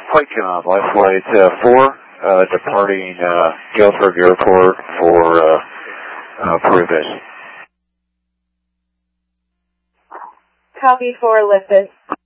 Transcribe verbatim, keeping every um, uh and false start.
Flight Convoy, Flight uh, four, uh, departing uh, Galesburg Airport for uh, uh, Peru base. Copy for Olympus.